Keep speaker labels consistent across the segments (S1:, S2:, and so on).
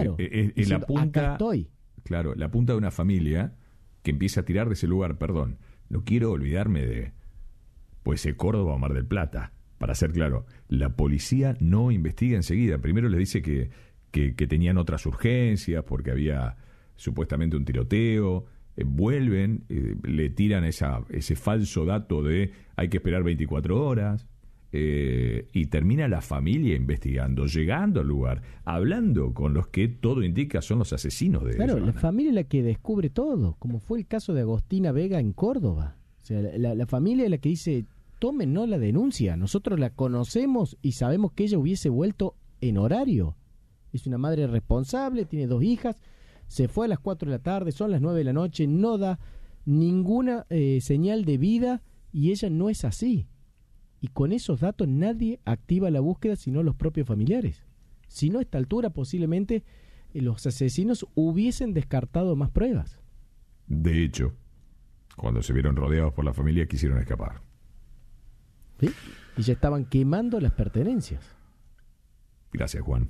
S1: Claro.
S2: Es la punta,
S1: acá estoy.
S2: claro, la punta de una familia que empieza a tirar de ese lugar, perdón, no quiero olvidarme de, puede ser Córdoba o Mar del Plata, para ser claro, la policía no investiga enseguida, primero les dice que tenían otras urgencias porque había supuestamente un tiroteo, vuelven, le tiran ese falso dato de hay que esperar 24 horas, y termina la familia investigando, llegando al lugar, hablando con los que todo indica son los asesinos de
S1: Claro,
S2: ellos.
S1: la familia es la que descubre todo, como fue el caso de Agostina Vega en Córdoba. O sea, la familia es la que dice, tómenos la denuncia, nosotros la conocemos y sabemos que ella hubiese vuelto en horario. Es una madre responsable, tiene 2 hijas, se fue a las 4 de la tarde, son las 9 de la noche, no da ninguna señal de vida y ella no es así. Y con esos datos nadie activa la búsqueda sino los propios familiares. Si no, a esta altura posiblemente los asesinos hubiesen descartado más pruebas.
S2: De hecho, cuando se vieron rodeados por la familia quisieron escapar.
S1: ¿Sí? Y ya estaban quemando las pertenencias.
S2: Gracias, Juan.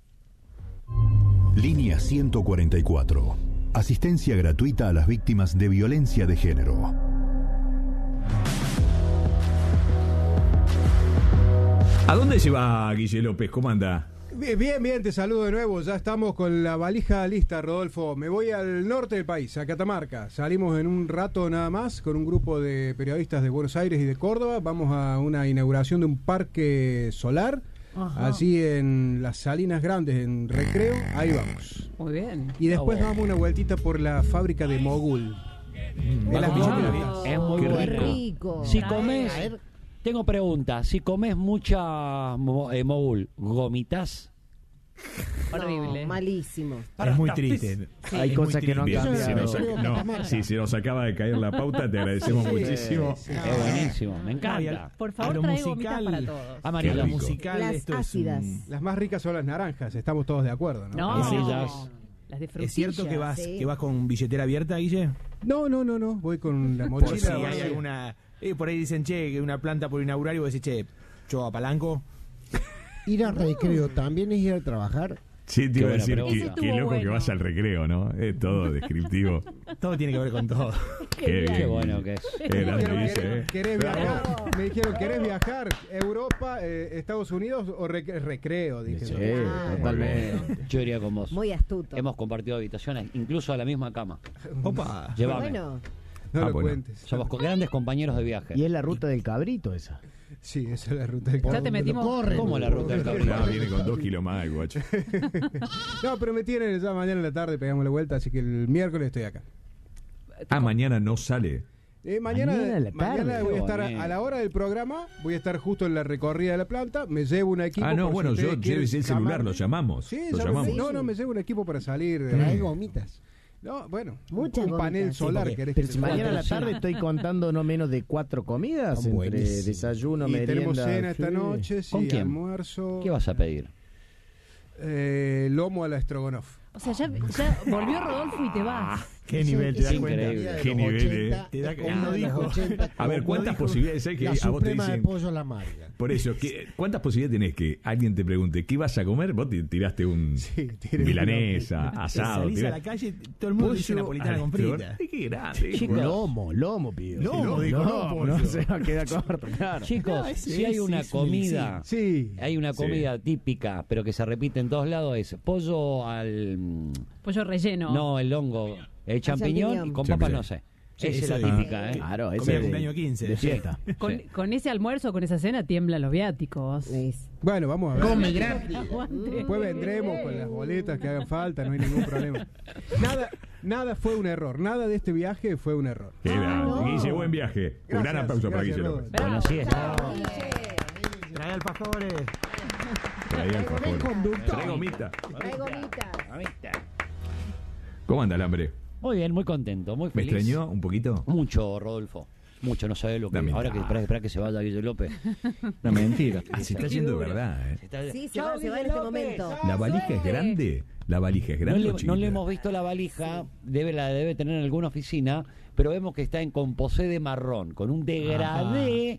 S3: Línea 144. Asistencia gratuita a las víctimas de violencia de género.
S2: ¿A dónde se va Guille López? ¿Cómo anda?
S4: Bien, te saludo de nuevo. Ya estamos con la valija lista, Rodolfo. Me voy al norte del país, a Catamarca. Salimos en un rato nada más con un grupo de periodistas de Buenos Aires y de Córdoba. Vamos a una inauguración de un parque solar. Ajá. Así en las Salinas Grandes, en Recreo. Ahí vamos.
S5: Muy bien.
S4: Y después damos una vueltita por la fábrica de Mogul.
S6: Es muy rico. Si comes, tengo preguntas. Si comes mucha mogul, ¿gomitas?
S5: Horrible.
S7: No, malísimo.
S8: Es muy triste.
S1: Sí. Hay cosas que no han cambiado.
S2: Si se nos acaba de caer la pauta, te agradecemos muchísimo.
S6: Es buenísimo, me encanta.
S5: Por favor, trae gomitas para todos.
S8: Amarillo musical,
S7: las
S8: esto
S7: ácidas.
S4: Las más ricas son las naranjas, estamos todos de acuerdo, ¿no?
S5: No,
S6: Amarillas.
S5: las de frutilla.
S8: ¿Es cierto que vas con billetera abierta, Guille?
S4: No. Voy con la
S8: Por
S4: mochila.
S8: si hay alguna... por ahí dicen, che, que una planta por inaugurar y vos decís, che, yo apalanco.
S9: Ir al recreo también es ir a trabajar.
S2: Sí, te iba a decir,
S5: pregunta.
S2: qué loco
S5: Bueno.
S2: que vas al recreo, ¿no? Es todo descriptivo.
S8: Todo tiene que ver con todo.
S2: Qué bien.
S6: Qué bueno que es.
S2: Qué grande dice,
S4: ¿Querés viajar? Me dijeron, ¿querés viajar? ¿Europa, Estados Unidos o recreo? Dije.
S1: Sí,
S7: Ah,
S1: totalmente.
S6: Yo iría con vos.
S7: Muy astuto.
S6: Hemos compartido habitaciones, incluso a la misma cama.
S8: Opa.
S6: Llévame.
S7: Bueno,
S4: No lo
S2: bueno.
S4: cuentes.
S6: Somos grandes compañeros de viaje.
S1: Y es la ruta del cabrito esa.
S4: Sí, esa es la ruta del
S5: Ya
S4: cabrito.
S5: te metimos.
S6: ¿Cómo la ruta del cabrito?
S2: No, viene con 2 kilos más el guacho.
S4: No, pero me tienen ya mañana en la tarde, pegamos la vuelta, así que el miércoles estoy acá.
S2: Mañana no sale.
S4: Mañana
S1: Mañana a la tarde.
S4: mañana voy a estar
S6: Qué bonito.
S4: a la hora del programa, voy a estar justo en la recorrida de la planta, me llevo un equipo.
S2: Ah, no,
S4: por
S2: bueno,
S4: si
S2: yo
S4: ustedes quieren
S2: llévese el celular,
S4: llamarme.
S2: lo llamamos.
S4: Sí,
S2: Lo
S4: llámame.
S2: llamamos.
S4: No, me llevo un equipo para salir.
S9: Trae gomitas.
S4: No, bueno,
S7: Muchas
S4: un panel
S7: gomitas.
S4: solar.
S8: Sí,
S4: ¿querés
S1: Pero
S4: que
S1: si
S4: te
S1: mañana a la
S6: Patrocina.
S1: tarde estoy contando no menos de 4 comidas,
S9: Están
S1: entre
S9: buenísimos.
S1: desayuno,
S4: Y
S1: merienda.
S4: tenemos cena esta
S1: sí.
S4: noche, sí,
S6: ¿Con quién?
S4: almuerzo.
S6: ¿Qué vas a pedir?
S4: Lomo a la Strogonoff.
S5: O sea, ya volvió Rodolfo y te vas.
S8: Qué nivel, te das
S6: es
S8: cuenta.
S6: increíble.
S2: Qué nivel,
S8: Te da
S9: como
S8: uno
S9: de los
S8: dijo.
S9: 80,
S2: A ver, ¿cuántas
S8: dijo,
S2: posibilidades hay que
S9: la
S2: a vos te
S9: suprema de
S2: dicen?
S9: pollo a la amarga.
S2: Por eso, ¿cuántas posibilidades tenés que alguien te pregunte qué vas a comer? Vos tiraste un
S4: Sí, tiré
S2: milanesa,
S8: Te
S2: asado.
S8: salís a
S2: tirás-
S8: la calle, todo el mundo dice
S2: Pollo
S8: napolitana
S2: al
S8: con
S2: flor.
S8: frita.
S2: Qué grande.
S6: Chicos.
S1: Lomo pido.
S8: Lomo, dijo, no, pollo.
S1: no se va a quedar corto, claro.
S6: Chicos,
S8: ese
S6: si hay
S8: es,
S6: una
S8: es un
S6: comida,
S4: Sí.
S6: hay una
S2: Sí.
S6: comida típica, pero que se repite en todos lados, es pollo al...
S5: Pollo relleno.
S6: No, el hongo, el champiñón y con papas no sé.
S8: Sí,
S6: Esa es la
S8: eso
S6: típica, ¿eh?
S1: Claro,
S8: Comida
S1: ese
S8: de
S1: de
S8: cumpleaños 15.
S1: de fiesta.
S5: Con ese almuerzo, con esa cena, tiemblan los viáticos.
S4: Bueno, vamos a ver.
S9: Come gratis.
S5: Aguante.
S4: Después vendremos con las boletas que hagan falta, no hay ningún problema. Nada fue un error, nada de este viaje fue un error.
S2: Qué grande. Guille, buen viaje. Un gran
S4: Gracias,
S2: aplauso para
S4: gracias,
S2: Guille
S4: Rodolfo.
S2: López.
S6: Bueno, sí está.
S8: Trae alfajores.
S2: Trae alfajores. Trae gomita.
S7: Trae gomitas.
S2: ¿Cómo anda el hambre?
S6: Muy bien, muy contento, muy
S2: ¿Me
S6: feliz.
S2: extrañó un poquito?
S6: Mucho, Rodolfo. Mucho, no sabe lo que...
S2: Lamentable.
S6: Ahora que espera que se vaya Guille López. Una mentira.
S2: Ah, se está yendo de verdad, ¿eh?
S6: Se está-
S7: Sí, se va en este momento.
S2: ¿La valija es grande? ¿La valija es
S6: No
S2: grande o
S6: le, no
S2: chiquita?
S6: le hemos visto la valija, la debe tener en alguna oficina, pero vemos que está en composé de marrón, con un degradé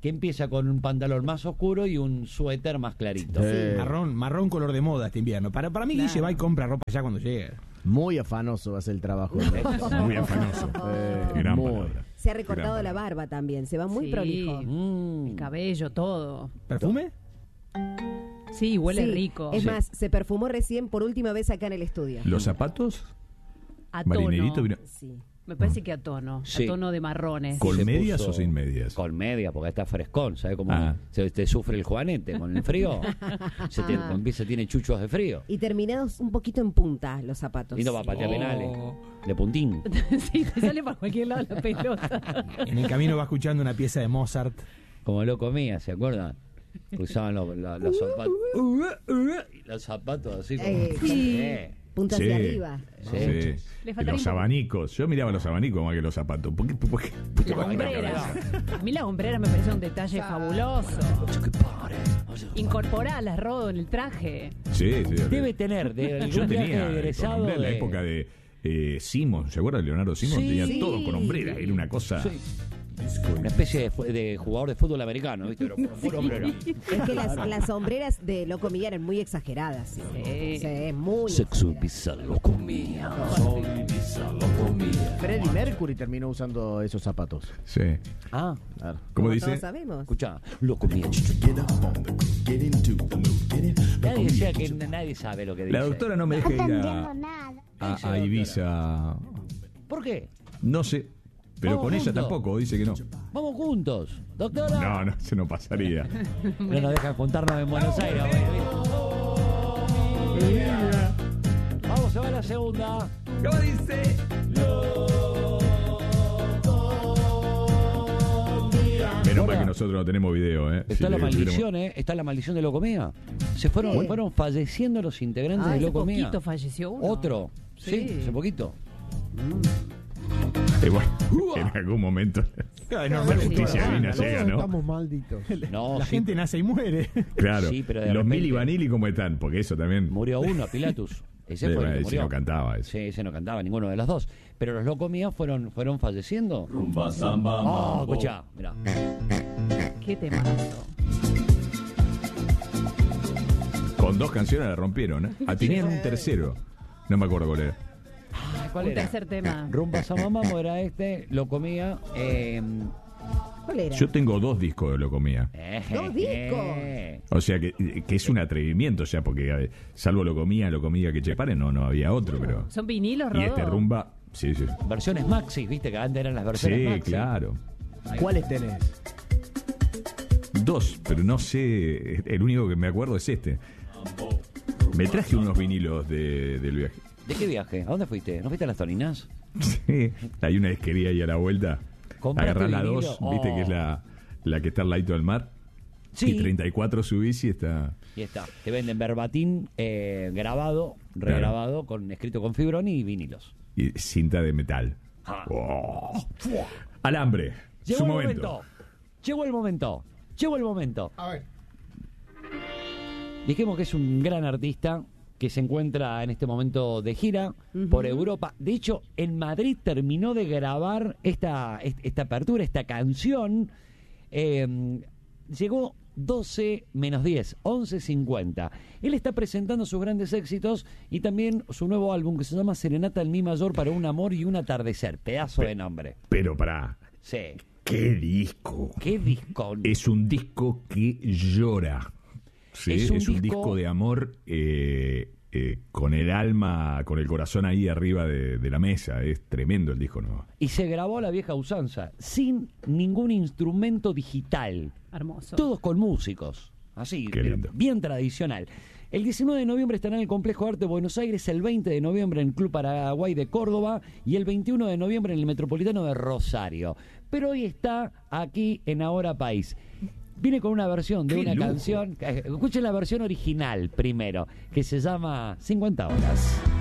S6: que empieza con un pantalón más oscuro y un suéter más clarito.
S8: Marrón color de moda este invierno. Para mí, Guille va y compra ropa ya cuando llegue.
S1: Muy afanoso va a ser el trabajo.
S2: Muy afanoso. Gran
S1: muy.
S2: palabra.
S7: Se ha recortado la barba también, se va muy
S5: Sí.
S7: prolijo.
S5: El cabello, todo.
S8: ¿Perfume?
S5: Sí, huele
S7: Sí,
S5: rico.
S7: Es más, se perfumó recién por última vez acá en el estudio.
S2: ¿Los zapatos?
S5: A tono.
S2: Marinerito vino.
S7: Sí.
S5: Me parece que a tono.
S6: Sí.
S5: A tono de marrones.
S2: ¿Con
S6: Se
S2: medias
S6: puso-
S2: o sin medias?
S6: Con medias, porque está frescón, ¿sabes cómo
S2: Ah.
S6: se te sufre el juanete con el frío? Tiene chuchos de frío.
S7: Y terminados un poquito en punta los zapatos.
S6: Y no va a patear penales. De puntín.
S5: Sí, te sale para cualquier lado la pelota.
S8: En el camino va escuchando una pieza de Mozart.
S6: Como lo comía, ¿se acuerdan? Usaban los zapatos. Los zapatos así como.
S7: Punta
S2: Sí.
S7: hacia arriba.
S6: Sí.
S5: Le faltaría
S2: Los
S5: un poco-
S2: abanicos. Yo miraba los abanicos más que los zapatos. ¿Por qué?
S5: La hombrera. A mí la hombrera me parece un detalle fabuloso. Incorporarlas, Rodo, en el traje.
S2: Sí, sí.
S6: Debe tener de
S2: Yo
S6: algún viaje
S2: tenía
S6: de
S2: con
S6: egresado
S2: hombrera en la
S6: de-
S2: época de Simon. ¿Se acuerdan de Leonardo Simon?
S6: Sí.
S2: Tenía todo con hombrera. Era una cosa.
S6: Sí. Una especie de jugador de fútbol americano, ¿viste? Pero con pura hombrera.
S7: Es que las sombreras de Loco Miguel eran muy exageradas. Sí, sí, muy
S6: Sexo
S7: exageradas.
S6: bizarro lo comía.
S1: Freddie Mercury terminó usando esos zapatos.
S2: Sí.
S6: Ah,
S1: Claro.
S2: ¿Cómo
S7: Como
S2: dice?
S7: todos sabemos.
S6: escucha, lo comía. Nadie decía que nadie sabe lo que dice.
S2: La doctora no me deja ir a Ibiza.
S6: ¿Por qué?
S2: No sé. Pero
S6: Vamos
S2: con ella
S6: juntos.
S2: tampoco, dice que no.
S6: Vamos juntos, doctora.
S2: No, se nos pasaría.
S6: No nos dejan juntarnos en Buenos Aires. Vamos, se va la segunda.
S2: ¿Cómo dice? Menos mal que nosotros no tenemos video, ¿eh?
S6: Está
S2: Si
S6: la
S2: le
S6: maldición, ¿eh? Está la maldición de Locomía. Fueron falleciendo los integrantes de
S5: Hace
S6: Locomía.
S5: poquito falleció uno.
S6: Otro. Sí,
S5: Sí.
S6: hace poquito.
S2: bueno, en algún momento
S8: Claro,
S2: la
S8: normal.
S2: justicia divina
S9: Todos
S2: llega, ¿no?
S9: estamos malditos.
S6: No,
S8: La
S6: sí,
S8: gente nace y muere.
S2: Claro.
S6: Sí, pero de
S2: Los
S6: repente-
S2: Mili Vanilli, ¿cómo están? Porque eso también.
S6: murió uno, Pilatus. Ese fue el que
S2: Ese
S6: murió.
S2: no cantaba eso.
S6: Sí, ese no cantaba, ninguno de los dos. Pero los Locomía fueron falleciendo. Oh, escuchá, mirá.
S5: Qué temazo.
S2: Con 2 canciones la rompieron, ¿eh? Tenían un tercero. No me acuerdo cuál era.
S6: ¿Cuál
S5: Un
S6: era?
S5: tercer tema.
S6: Rumba Samamamo era este, Locomía.
S7: ¿Cuál era?
S2: Yo tengo 2 discos de Locomía.
S7: ¡Dos discos!
S2: O sea que es un atrevimiento ya, porque salvo Locomía que Chepare, no había otro, pero.
S5: ¿Son vinilos,
S2: Y
S5: Rodo?
S2: este rumba, sí.
S6: Versiones Maxi, viste que antes eran las versiones
S2: Sí,
S6: Maxi.
S2: claro.
S1: ¿Cuáles tenés?
S2: 2, pero no sé. El único que me acuerdo es este. Me traje unos vinilos del viaje.
S6: ¿De qué viaje? ¿A dónde fuiste? ¿No fuiste a las Toninas?
S2: Sí, hay una disquería ahí a la vuelta.
S6: ¿Compraste
S2: Agarrás la
S6: vinilo?
S2: 2, viste que es la que está al ladito del mar.
S6: Sí.
S2: Y 34 subís y está.
S6: Y está. Te venden verbatim grabado, regrabado, escrito con fibrón y vinilos.
S2: Y cinta de metal.
S6: Ah.
S2: Oh. Alambre.
S6: Llegó
S2: Su
S6: el
S2: momento.
S6: momento. Llegó el momento. Llegó el momento.
S9: A ver.
S6: Dijimos que es un gran artista que se encuentra en este momento de gira por Europa. De hecho, en Madrid terminó de grabar esta apertura, esta canción. Llegó 12 menos 10, 11:50. Él está presentando sus grandes éxitos y también su nuevo álbum que se llama Serenata en Mi Mayor para un amor y un atardecer. Pedazo de nombre.
S2: Pero pará.
S6: Sí.
S2: ¡Qué disco!
S6: ¿Qué disco?
S2: Es un disco que llora. Sí,
S6: Es un
S2: es un
S6: disco-
S2: disco de amor con el alma, con el corazón ahí arriba de la mesa. Es tremendo el disco nuevo.
S6: Y se grabó a la vieja usanza, sin ningún instrumento digital.
S5: Hermoso.
S6: Todos con músicos. Así,
S2: Qué
S6: pero
S2: lindo.
S6: bien tradicional. El 19 de noviembre estará en el Complejo Arte Buenos Aires, el 20 de noviembre en el Club Paraguay de Córdoba y el 21 de noviembre en el Metropolitano de Rosario. Pero hoy está aquí en Ahora País. Viene con una versión de
S2: ¡Qué
S6: una
S2: lujo!
S6: canción. Escuchen la versión original primero, que se llama 50 horas.